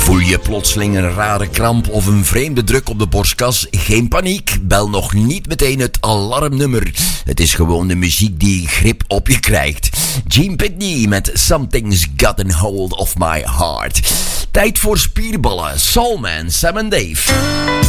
Voel je plotseling een rare kramp of een vreemde druk op de borstkas? Geen paniek, bel nog niet meteen het alarmnummer. Het is gewoon de muziek die grip op je krijgt. Gene Pitney met Something's Gotten Hold of My Heart. Tijd voor spierballen. Soulman, Sam en Dave.